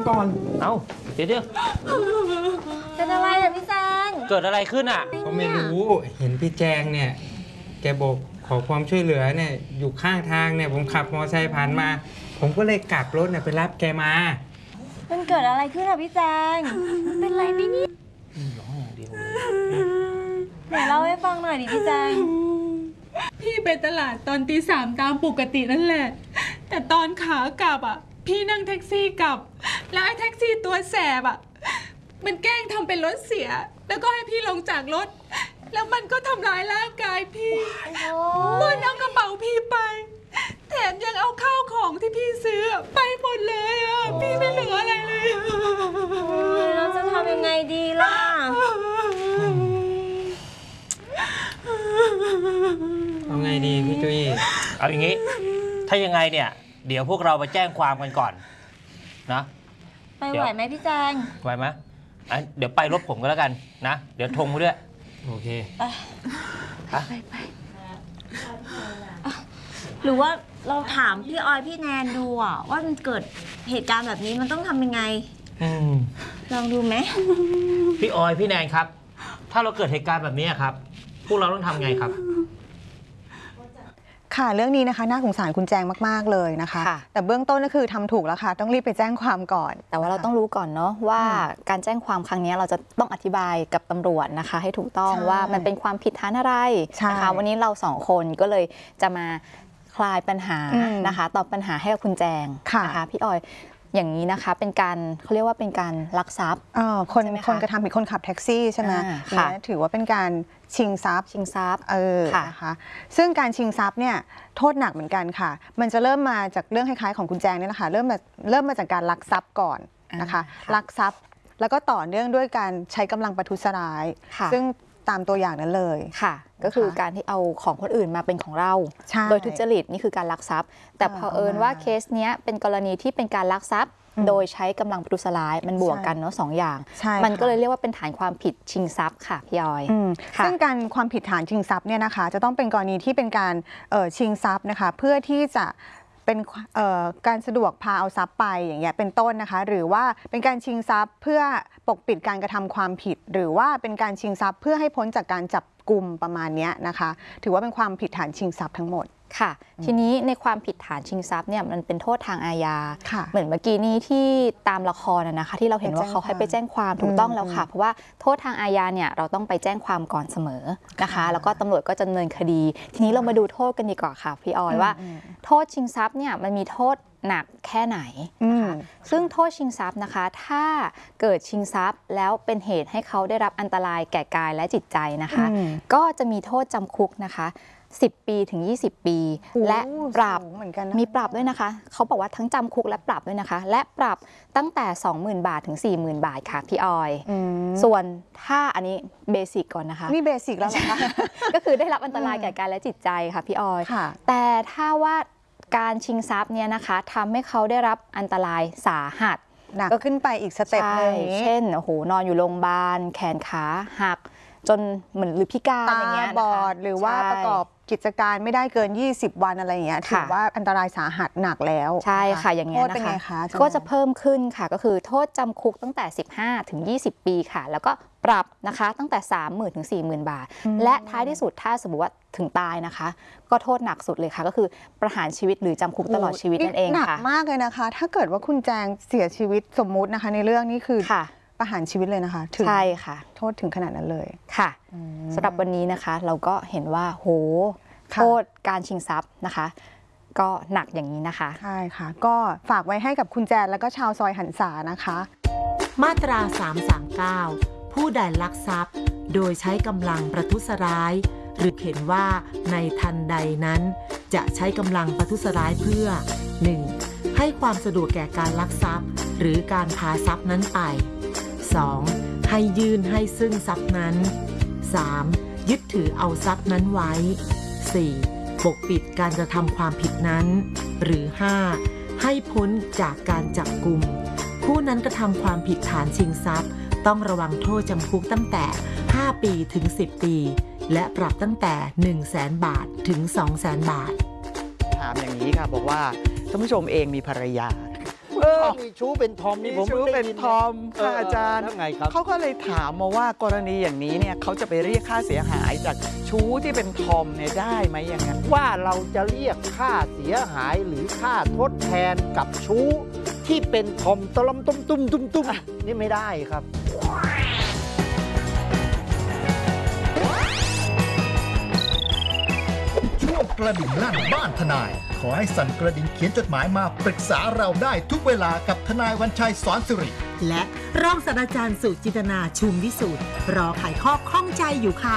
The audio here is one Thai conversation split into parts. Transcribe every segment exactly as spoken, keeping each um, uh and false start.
ก่อนเอ้าเดี๋ยวเดี๋ยวเป็นอะไรอะพี่แจงเกิดอะไรขึ้นอ่ะก็ไม่รู้เห็นพี่แจงเนี่ยแกบอกขอความช่วยเหลือเนี่ยอยู่ข้างทางเนี่ยผมขับมอเตอร์ไซค์ผ่านมาผมก็เลยกลับรถเนี่ยไปรับแกมามันเกิดอะไรขึ้นอะพี่แจงเป็นไรพี่นี่ร้องอย่างเดียวเลยไหนเล่าให้ฟังหน่อยดิพี่แจงพี่ไปตลาดตอนตีสามตามปกตินั่นแหละแต่ตอนขากลับอ่ะพี่นั่งแท็กซี่กลับแล้วไอ้แท็กซี่ตัวแสบอ่ะมันแกล้งทำเป็นรถเสียแล้วก็ให้พี่ลงจากรถแล้วมันก็ทำร้ายร่างกายพี่มันเอากระเป๋าพี่ไปแถมยังเอาข้าวของที่พี่ซื้อไปหมดเลยอ่ะพี่ไม่เหลืออะไรเลยเราจะทำยังไงดีล่ะเอาไงดีพี่จุ้ยเอาอย่างนี้ถ้ายังไงเนี่ยเดี๋ยวพวกเราไปแจ้งความกันก่อนนะไปไหวไหมพี่แจงไหวไหมอ่ะเดี๋ยวไปรถผมก็แล้วกันนะเดี๋ยวทงไปด้วยโอเคไปไปไปหรือว่าเราถามพี่ออยพี่แนนดูอ่ะว่ามันเกิดเหตุการณ์แบบนี้มันต้องทำยังไงลองดูไหมพี่ออยพี่แนนครับถ้าเราเกิดเหตุการณ์แบบนี้ครับพวกเราต้องทำไงครับค่ะเรื่องนี้นะคะน่าสงสารคุณแจงมากๆเลยนะคะแต่เบื้องต้นก็คือทำถูกแล้วค่ะต้องรีบไปแจ้งความก่อนแต่ว่าเราต้องรู้ก่อนเนาะว่าการแจ้งความครั้งนี้เราจะต้องอธิบายกับตำรวจนะคะให้ถูกต้องว่ามันเป็นความผิดฐานอะไรนะคะวันนี้เราสองคนก็เลยจะมาคลายปัญหานะคะตอบปัญหาให้กับคุณแจงนะคะพี่ออยอย่างนี้นะคะเป็นการเขาเรียกว่าเป็นการลักทรัพย์คนคนกระทำผิดคนขับแท็กซี่ใช่ไหมค่ะถือว่าเป็นการชิงทรัพย์ชิงทรัพย์เออนะคะซึ่งการชิงทรัพย์เนี่ยโทษหนักเหมือนกันค่ะมันจะเริ่มมาจากเรื่องคล้ายๆของคุณแจงนี่แหละค่ะเริ่มมาเริ่มมาจากการลักทรัพย์ก่อนนะคะลักทรัพย์แล้วก็ต่อเนื่องด้วยการใช้กำลังประทุษร้ายซึ่งตามตัวอย่างนั้นเลยค่ะก็คือการที่เอาของคนอื่นมาเป็นของเราโดยทุจริตนี่คือการลักทรัพย์แต่เผอิญว่าเคสเนี้ยเป็นกรณีที่เป็นการลักทรัพย์โดยใช้กำลังประทุษร้ายมันบวกกันเนาะสองอย่างมันก็เลยเรียกว่าเป็นฐานความผิดชิงทรัพย์ค่ะพี่ออยซึ่งการความผิดฐานชิงทรัพย์เนี่ยนะคะจะต้องเป็นกรณีที่เป็นการชิงทรัพย์นะคะเพื่อที่จะเป็นการสะดวกพาเอาทรัพย์ไปอย่างเงี้ยเป็นต้นนะคะหรือว่าเป็นการชิงทรัพย์เพื่อปกปิดการกระทำความผิดหรือว่าเป็นการชิงทรัพย์เพื่อให้พ้นจากการจับกุมประมาณนี้นะคะถือว่าเป็นความผิดฐานชิงทรัพย์ทั้งหมดค่ะทีนี้ในความผิดฐานชิงทรัพย์เนี่ยมันเป็นโทษทางอาญาเหมือนเมื่อกี้นี้ที่ตามละครนะคะที่เราเห็นว่าเขาให้ไปแจ้งความถูกต้องแล้วค่ะเพราะว่าโทษทางอาญาเนี่ยเราต้องไปแจ้งความก่อนเสมอนะคะแล้วก็ตำรวจก็จะดำเนินคดีทีนี้เรามาดูโทษกันดีกว่าค่ะพี่ออยว่าโทษชิงทรัพย์เนี่ยมันมีโทษหนักแค่ไหนนะคะซึ่งโทษชิงทรัพย์นะคะถ้าเกิดชิงทรัพย์แล้วเป็นเหตุให้เขาได้รับอันตรายแก่กายและจิตใจนะคะก็จะมีโทษจำคุกนะคะสิบปีถึงยี่สิบปีและปรับมีปรับด้วยนะคะเขาบอกว่าทั้งจำคุกและปรับด้วยนะคะและปรับตั้งแต่ สองหมื่น บาทถึง สี่หมื่น บาทค่ะพี่ออยส่วนถ้าอันนี้เบสิกก่อนนะคะนี่เบสิกแล้วเหรอคะก็คือได้รับอันตรายแก่กายและจิตใจค่ะพี่ออยแต่ถ้าว่าการชิงทรัพย์เนี่ยนะคะทำให้เขาได้รับอันตรายสาหัสก็ขึ้นไปอีกสเต็ปนึงเช่นโอ้โหนอนอยู่โรงพยาบาลแขนขาหักจนเหมือนหรือพิการอย่างเงี้ยตาบอดหรือว่าประกอบกิจการไม่ได้เกินยี่สิบวันอะไรอย่างเงี้ยถือว่าอันตรายสาหัสหนักแล้วใช่ค่ะอย่างเงี้ยนะคะก็จะเพิ่มขึ้นค่ะก็คือโทษจำคุกตั้งแต่สิบห้าถึงยี่สิบปีค่ะแล้วก็ปรับนะคะตั้งแต่ สามหมื่น ถึง สี่หมื่น บาทและท้ายที่สุดถ้าสมมติว่าถึงตายนะคะก็โทษหนักสุดเลยค่ะก็คือประหารชีวิตหรือจำคุกตลอดชีวิตนั่นเองค่ะหนักมากเลยนะคะถ้าเกิดว่าคุณแจงเสียชีวิตสมมุตินะคะในเรื่องนี้คือประหารชีวิตเลยนะคะใช่ค่ะโทษถึงขนาดนั้นเลยค่ะสำหรับวันนี้นะคะเราก็เห็นว่าโหโทษการชิงทรัพย์นะคะก็หนักอย่างนี้นะคะใช่ค่ะก็ฝากไว้ให้กับคุณแจนแล้วก็ชาวซอยหันษานะคะมาตราสามสามเก้าผู้ใดลักทรัพย์โดยใช้กำลังประทุษร้ายหรือเห็นว่าในทันใดนั้นจะใช้กำลังประทุษร้ายเพื่อ หนึ่ง. ให้ความสะดวกแก่การลักทรัพย์หรือการพาทรัพย์นั้นไป สอง. ให้ยื่นให้ซึ่งทรัพย์นั้น สาม. ยึดถือเอาทรัพย์นั้นไว้ สี่. ปกปิดการกระทำความผิดนั้นหรือ ห้า. ให้พ้นจากการจับกุมผู้นั้นกระทำความผิดฐานชิงทรัพย์ต้องระวังโทษจำคุกตั้งแต่ห้าปีถึงสิบปีและปรับตั้งแต่ หนึ่งแสน บาทถึง สองแสน บาทถามอย่างนี้ค่ะบอกว่าท่านผู้ชมเองมีภรรยาเออมีชู้เป็นทอมนี่มีผมชู้พิ่งได้เป็นยิทอมเอค่ะออาจารย์แล้วไงครับเขาก็เลยถามมาว่ากรณีอย่างนี้เนี่ยเขาจะไปเรียกค่าเสียหายจากชู้ที่เป็นทอมเนี่ยได้ไหมอย่างนั้นว่าเราจะเรียกค่าเสียหายหรือค่าทดแทนกับชู้ที่เป็นทอมตะลำตุ้มตุ้มตุ้มตุ้มนี่ไม่ได้ครับช่วงกระดิ่งลั่นบ้านทนาย ขอให้สั่นกระดิ่งเขียนจดหมายมาปรึกษาเราได้ทุกเวลากับทนายวันชัยสอนสิริและรองศาสตราจารย์สุจินตนาชุมวิสูตรรอไขข้อข้องใจอยู่ค่ะ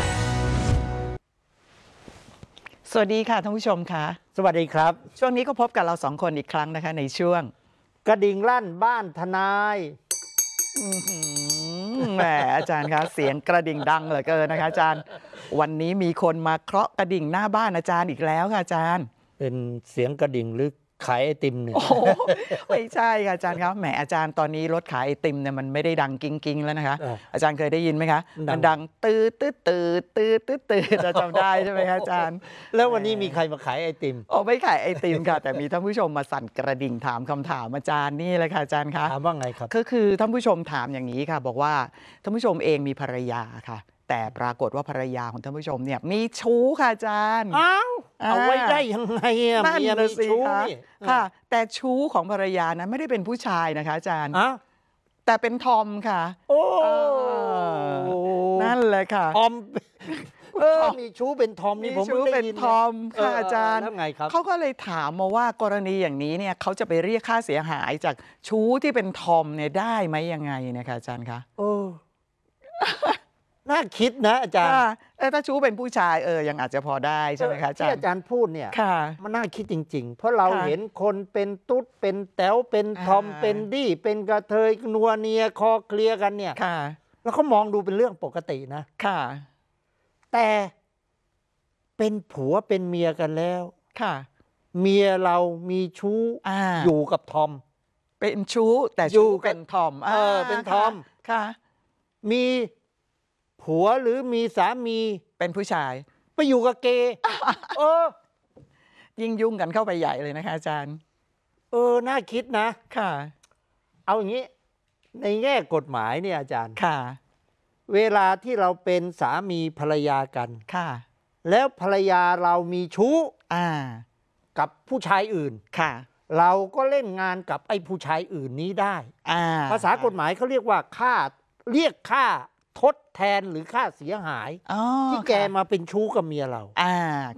สวัสดีค่ะท่านผู้ชมค่ะสวัสดีครับช่วงนี้ก็พบกับเราสองคนอีกครั้งนะคะในช่วงกระดิ่งลั่นบ้านทนายอื้อหือแหมอาจารย์คะเสียงกระดิ่งดังเหลือเกินนะคะอาจารย์ วันนี้มีคนมาเคาะกระดิ่งหน้าบ้านอาจารย์อีกแล้วค่ะอาจารย์เป็นเสียงกระดิ่งหรือขายไอติมเนี่ยโอ้โหไม่ใช่ค่ะอาจารย์ครับแหมอาจารย์ตอนนี้รถขายไอติมเนี่ยมันไม่ได้ดังกิ้งกิ้งๆแล้วนะคะเอออาจารย์เคยได้ยินไหมคะดังมันดังตืดตืดตืดตืดตืดตืดเราจำได้ใช่ไหมคะอาจารย์แล้ววันนี้มีใครมาขายไอติมโอ้ไม่ขายไอติมค่ะ แต่มีท่านผู้ชมมาสั่นกระดิ่งถามคำถามอาจารย์นี่เลยค่ะอาจารย์คะถามว่าไงครับก็คือท่านผู้ชมถามอย่างนี้ค่ะ บอกว่าท่านผู้ชมเองมีภรรยาค่ะ แต่ปรากฏว่าภรรยาของท่านผู้ชมเนี่ยมีชู้ค่ะอาจารย์อ้าวเอาไว้ได้ยังไงอะนั่นเมียน่ะมีสิชู้คะนี่ค่ะ แต่ชู้ของภรรยานั้นไม่ได้เป็นผู้ชายนะคะอาจารย์อ้าวแต่เป็นทอมค่ะโอ้เออนั่นแหละค่ะทอมเออมีชู้เป็นทอมมีนี่ผมชู้พิ่งเป็ได้นยิทอมค่ะเอาจารย์แล้วไงครับเขาก็เลยถามมาว่ากรณีอย่างนี้เนี่ยเขาจะไปเรียกค่าเสียหายจากชู้ที่เป็นทอมเนี่ยได้ไหมยังไงนะคะอาจารย์คะเออ น่าคิดนะอาจารย์ค่ะเออถ้าชู้เป็นผู้ชายเออยังอาจจะพอได้ใช่ไหมคะอาจารที่ย์อาจารย์พูดเนี่ยค่ะมันน่าคิดจริง ๆ เพราะเราค่ะเห็นคนเป็นตุ๊ดเป็นแต๋วเป็นทอมอ่าเป็นดี้เป็นกระเทยนัวเนียคอเคลียร์กันเนี่ยค่ะแล้วเขามองดูเป็นเรื่องปกตินะค่ะแต่เป็นผัวเป็นเมียกันแล้วค่ะเมียเรามีชู้อ่าอยู่กับทอมเป็นชู้แต่อยู่ชู้กับเป็นทอมเออเป็นทอมค่ะมีผัวหรือมีสามีเป็นผู้ชายไปอยู่กับเก ย์เออยิ่งยุ่งกันเข้าไปใหญ่เลยนะคะอาจารย์เออ น่าคิดนะค่ะเอาอย่างนี้ ในแง่กฎหมายเนี่ยอาจารย์ค่ะเวลาที่เราเป็นสามีภรรยากันค่ะแล้วภรรยาเรามีชู้อ่ากับผู้ชายอื่นค่ะเราก็เล่นงานกับไอ้ผู้ชายอื่นนี้ได้อ่าภาษากฎหมายเขาเรียกว่าค่าเรียกค่าทดแทนหรือค่าเสียหายอ๋อที่แกค่ะมาเป็นชู้กับเมียเราอ่า